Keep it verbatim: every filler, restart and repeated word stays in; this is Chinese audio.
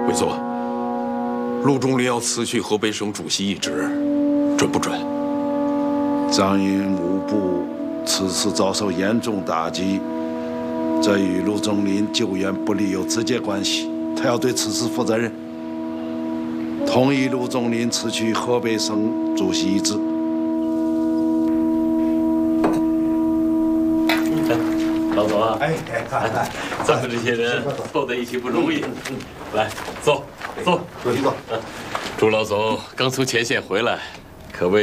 委座，陆仲林要辞去河北省主席一职，准不准？ 张营务部此次遭受严重打击，这与陆仲林救援不利有直接关系，他要对此事负责任。同意陆仲林辞去河北省主席一职。 老总啊， 哎哎， 咱们这些人凑在一起不容易。来，坐坐， 坐一坐。 朱老总刚从前线回来，可谓